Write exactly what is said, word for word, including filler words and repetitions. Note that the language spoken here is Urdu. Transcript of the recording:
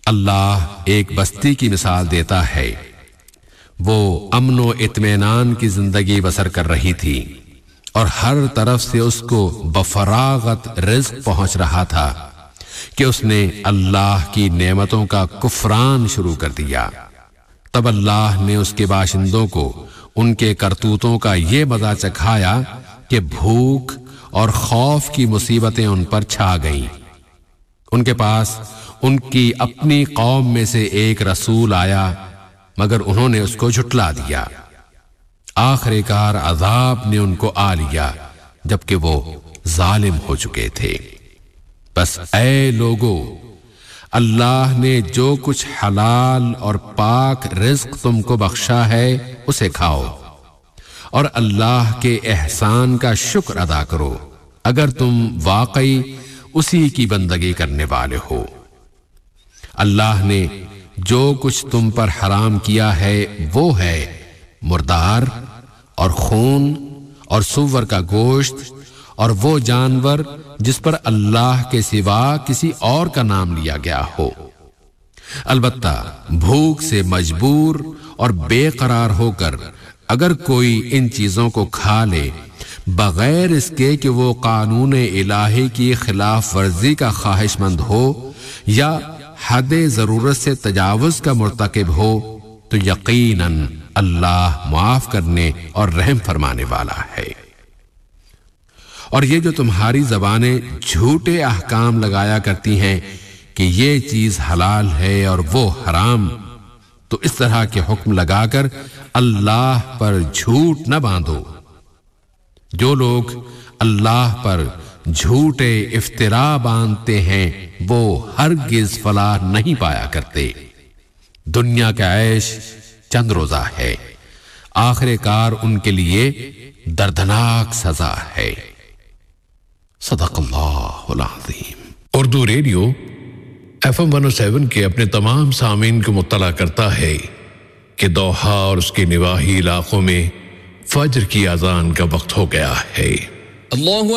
اللہ ایک بستی کی مثال دیتا ہے، وہ امن و اطمینان کی زندگی بسر کر رہی تھی اور ہر طرف سے اس کو بفراغت رزق پہنچ رہا تھا کہ اس نے اللہ کی نعمتوں کا کفران شروع کر دیا۔ تب اللہ نے اس کے باشندوں کو ان کے کرتوتوں کا یہ مزہ چکھایا کہ بھوک اور خوف کی مصیبتیں ان پر چھا گئیں۔ ان کے پاس ان کی اپنی قوم میں سے ایک رسول آیا، مگر انہوں نے اس کو جھٹلا دیا۔ آخر کار عذاب نے ان کو آ لیا جبکہ وہ ظالم ہو چکے تھے۔ بس اے لوگو، اللہ نے جو کچھ حلال اور پاک رزق تم کو بخشا ہے اسے کھاؤ اور اللہ کے احسان کا شکر ادا کرو اگر تم واقعی اسی کی بندگی کرنے والے ہو۔ اللہ نے جو کچھ تم پر حرام کیا ہے وہ ہے مردار اور خون اور سور کا گوشت اور وہ جانور جس پر اللہ کے سوا کسی اور کا نام لیا گیا ہو، البتہ بھوک سے مجبور اور بے قرار ہو کر اگر کوئی ان چیزوں کو کھا لے بغیر اس کے کہ وہ قانون الہی کی خلاف ورزی کا خواہش مند ہو یا حد ضرورت سے تجاوز کا مرتکب ہو، تو یقیناً اللہ معاف کرنے اور رحم فرمانے والا ہے۔ اور یہ جو تمہاری زبانیں جھوٹے احکام لگایا کرتی ہیں کہ یہ چیز حلال ہے اور وہ حرام، تو اس طرح کے حکم لگا کر اللہ پر جھوٹ نہ باندھو۔ جو لوگ اللہ پر جھوٹے افترا باندھتے ہیں وہ ہرگز فلاح نہیں پایا کرتے۔ دنیا کا عیش چند روزہ ہے، آخر کار ان کے لیے دردناک سزا ہے۔ صدق اللہ العظیم۔ Urdu radio F M one seven کے اپنے تمام سامعین کو مطلع کرتا ہے کہ دوحہ اور اس کے نواحی علاقوں میں فجر کی اذان کا وقت ہو گیا ہے۔ اللہ